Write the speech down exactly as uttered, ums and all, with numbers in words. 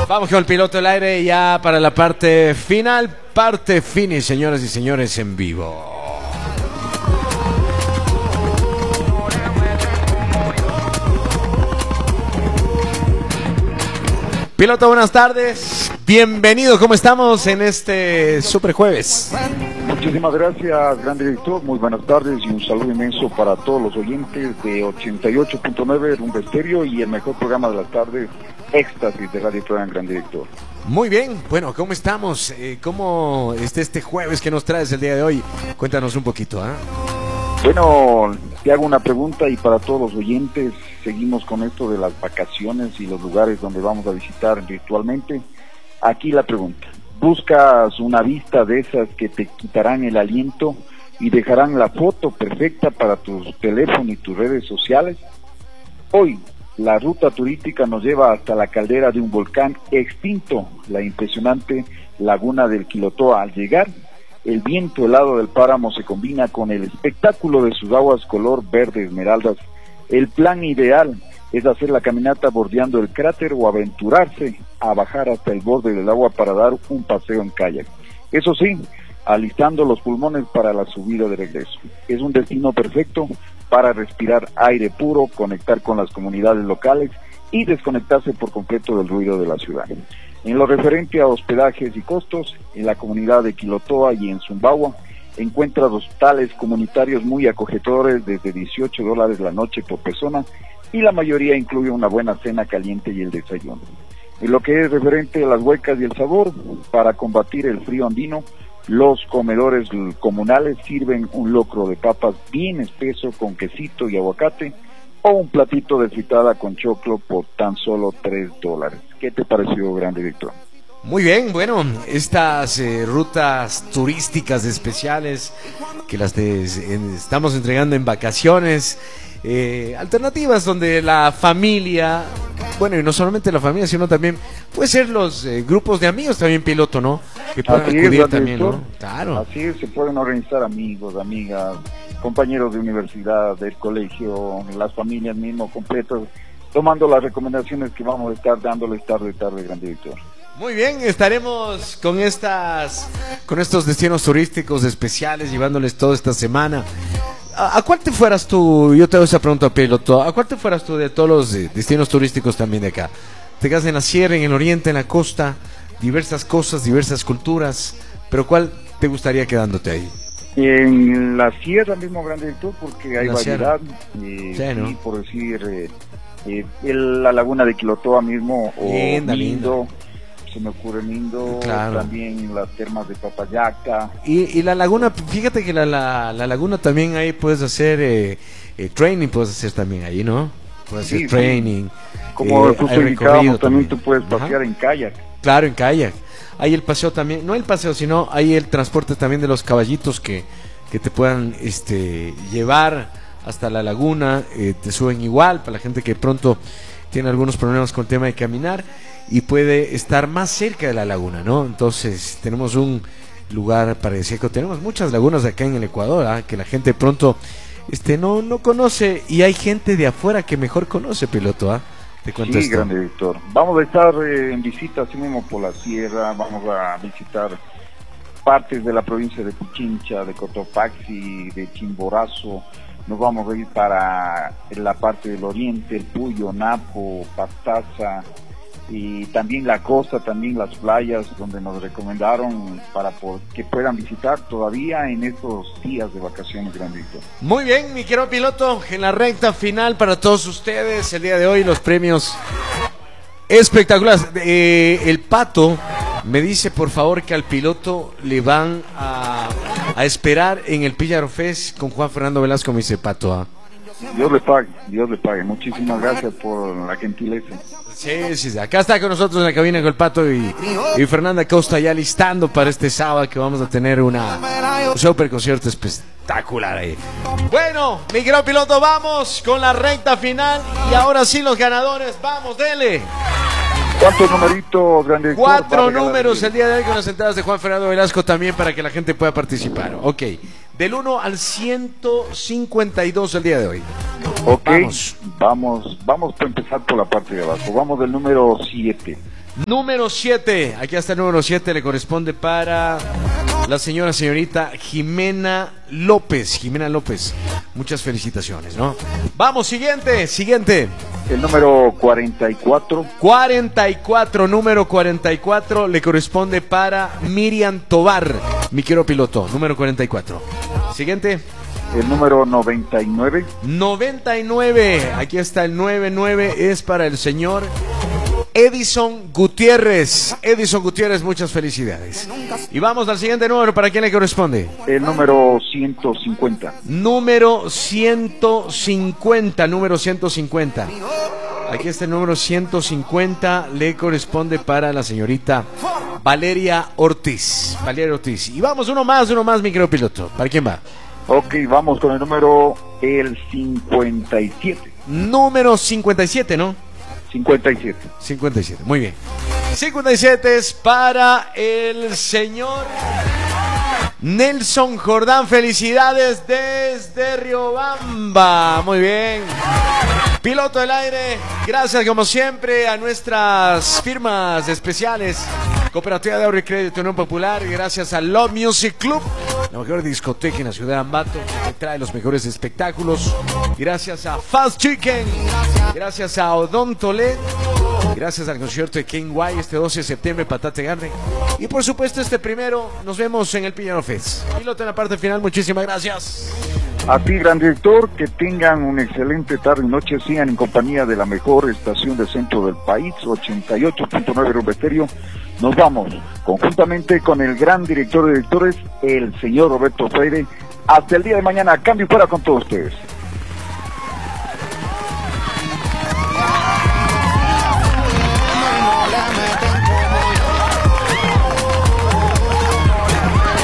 Vamos con el piloto del aire ya para la parte final, parte finish, señoras y señores, en vivo. Piloto, buenas tardes. Bienvenido, ¿cómo estamos en este super jueves? Muchísimas gracias, gran director. Muy buenas tardes y un saludo inmenso para todos los oyentes de ochenta y ocho punto nueve Rumba Estéreo y el mejor programa de las tardes, Éxtasis de Radio Program, gran director. Muy bien, bueno, ¿cómo estamos? Eh, ¿Cómo está este jueves que nos traes el día de hoy? Cuéntanos un poquito, ¿ah? ¿eh? Bueno, te hago una pregunta y para todos los oyentes, seguimos con esto de las vacaciones y los lugares donde vamos a visitar virtualmente. Aquí la pregunta, ¿buscas una vista de esas que te quitarán el aliento y dejarán la foto perfecta para tu teléfono y tus redes sociales? Hoy, la ruta turística nos lleva hasta la caldera de un volcán extinto, la impresionante laguna del Quilotoa. Al llegar, el viento helado del páramo se combina con el espectáculo de sus aguas color verde esmeraldas. El plan ideal es hacer la caminata bordeando el cráter o aventurarse a bajar hasta el borde del agua para dar un paseo en kayak. Eso sí, alistando los pulmones para la subida de regreso. Es un destino perfecto para respirar aire puro, conectar con las comunidades locales y desconectarse por completo del ruido de la ciudad. En lo referente a hospedajes y costos, en la comunidad de Quilotoa y en Sumbawa, encuentras hostales comunitarios muy acogedores desde dieciocho dólares la noche por persona y la mayoría incluye una buena cena caliente y el desayuno. En lo que es referente a las huecas y el sabor, para combatir el frío andino, los comedores comunales sirven un locro de papas bien espeso con quesito y aguacate o un platito de fritada con choclo por tan solo tres dólares. ¿Qué te pareció, gran director? Muy bien, bueno, estas eh, rutas turísticas especiales que las de, en, estamos entregando en vacaciones, eh, alternativas donde la familia, bueno, y no solamente la familia, sino también puede ser los eh, grupos de amigos también, piloto, ¿no? Que puedan Así acudir es, también, director. ¿no? Claro. Así es, se pueden organizar amigos, amigas, compañeros de universidad, del colegio, las familias mismo completas, tomando las recomendaciones que vamos a estar dándoles tarde, tarde, gran director. Muy bien, estaremos con estas, con estos destinos turísticos especiales, llevándoles toda esta semana. ¿A, a cuál te fueras tú? Yo te hago esa pregunta, piloto. ¿A cuál te fueras tú de todos los eh, destinos turísticos también de acá? Te quedas en la sierra, en el oriente, en la costa, diversas cosas, diversas culturas, pero ¿cuál te gustaría quedándote ahí? En la sierra mismo, gran director, porque hay La variedad, eh, sí, ¿no? sí, por decir, eh, eh, el, la laguna de Quilotoa mismo, o Linda, Mindo, linda. se me ocurre Mindo, Claro. también las termas de Papayaca. Y, y la laguna, fíjate que la, la, la laguna también ahí puedes hacer eh, eh, training, puedes hacer también ahí, ¿no? Puedes Sí, hacer sí. training. Como eh, justo hay indicábamos, recorrido también tú puedes pasear Ajá. en kayak. Claro, en kayak. Hay el paseo también, no el paseo, sino hay el transporte también de los caballitos que, que te puedan este, llevar hasta la laguna, eh, te suben igual para la gente que pronto tiene algunos problemas con el tema de caminar y puede estar más cerca de la laguna, ¿no? Entonces tenemos un lugar paradisíaco, tenemos muchas lagunas acá en el Ecuador, ¿eh? Que la gente pronto este, no, no conoce y hay gente de afuera que mejor conoce, piloto, ¿ah? ¿eh? Te cuento Sí, esto. gran director. Vamos a estar eh, en visita así mismo por la sierra, vamos a visitar partes de la provincia de Pichincha, de Cotopaxi, de Chimborazo. Nos vamos a ir para la parte del oriente, el Puyo, Napo, Pastaza, y también la costa, también las playas donde nos recomendaron para por, que puedan visitar todavía en estos días de vacaciones, gran director. Muy bien, mi querido piloto, en la recta final para todos ustedes el día de hoy los premios espectaculares. Eh, el Pato me dice por favor que al piloto le van a, a esperar en el Píllaro Fest con Juan Fernando Velasco, me dice Pato. ¿ah? Dios le pague, Dios le pague. Muchísimas gracias por la gentileza. Sí, sí, sí, acá está con nosotros en la cabina con el Pato y, y Fernanda Costa ya listando para este sábado que vamos a tener una un super concierto espectacular ahí. Bueno, mi querido piloto, vamos con la recta final y ahora sí los ganadores, vamos, dele. ¿Cuántos numeritos, gran director? Cuatro números el día de hoy con las entradas de Juan Fernando Velasco también para que la gente pueda participar. Ok, del uno al ciento cincuenta y dos el día de hoy. Ok, Vamos. vamos, vamos a empezar por la parte de abajo. Vamos del número siete. Número siete, aquí está el número siete, le corresponde para la señora, señorita Jimena López. Jimena López, muchas felicitaciones, ¿no? Vamos, siguiente, siguiente. El número cuarenta y cuatro. cuarenta y cuatro, número cuarenta y cuatro, le corresponde para Miriam Tobar, mi querido piloto, número cuarenta y cuatro. Siguiente. El número noventa y nueve. noventa y nueve, aquí está el noventa y nueve, es para el señor Edison Gutiérrez. Edison Gutiérrez, muchas felicidades. Y vamos al siguiente número, ¿para quién le corresponde? El número ciento cincuenta. Número ciento cincuenta, número ciento cincuenta. Aquí está el número ciento cincuenta, le corresponde para la señorita Valeria Ortiz. Valeria Ortiz. Y vamos, uno más, uno más, mi querido piloto. ¿Para quién va? Ok, vamos con el número el cincuenta y siete. Número cincuenta y siete, ¿no? cincuenta y siete. cincuenta y siete, muy bien. cincuenta y siete es para el señor Nelson Jordán. Felicidades desde Riobamba. Muy bien. Piloto del aire, gracias como siempre a nuestras firmas especiales. Cooperativa de Ahorro y Crédito Unión Popular, gracias a Love Music Club, la mejor discoteca en la ciudad de Ambato, que trae los mejores espectáculos. Gracias a Fast Chicken, gracias a Odontolet, gracias al concierto de King White este doce de septiembre, Patate Garden. Y por supuesto este primero, nos vemos en el Piñero Fest. Piloto en la parte final, muchísimas gracias. A ti, gran director, que tengan una excelente tarde y noche, sigan en compañía de la mejor estación de centro del país, ochenta y ocho punto nueve Rumba Estéreo. Nos vamos, conjuntamente con el gran director de directores, el señor Roberto Freire. Hasta el día de mañana, cambio y fuera con todos ustedes.